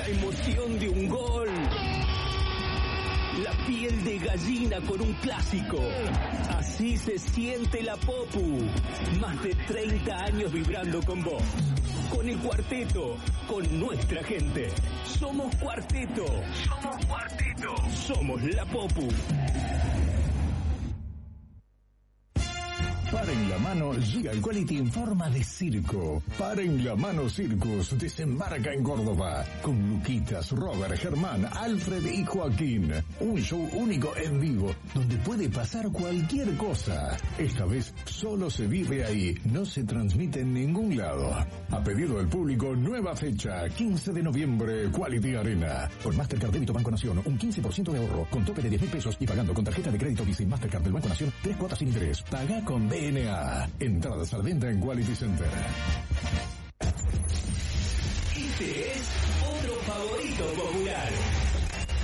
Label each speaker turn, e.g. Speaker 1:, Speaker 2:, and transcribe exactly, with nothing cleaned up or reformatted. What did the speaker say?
Speaker 1: la emoción de un gol, la piel de gallina con un clásico. Así se siente la Popu. Más de treinta años vibrando con vos. Con el cuarteto, con nuestra gente. Somos Cuarteto. Somos Cuarteto. Somos la Popu.
Speaker 2: Para en la mano llega el Quality en forma de circo. Para en la mano Circus desembarca en Córdoba con Luquitas, Robert, Germán, Alfred y Joaquín. Un show único en vivo donde puede pasar cualquier cosa. Esta vez solo se vive ahí, no se transmite en ningún lado. A pedido del público, nueva fecha, quince de noviembre, Quality Arena. Con Mastercard Débito Banco Nación, un quince por ciento de ahorro, con tope de diez mil pesos y pagando con tarjeta de crédito Visa y Mastercard del Banco Nación, tres cuotas sin interés. Paga con B N A. Entradas a la venta en Quality Center.
Speaker 1: Este es otro favorito.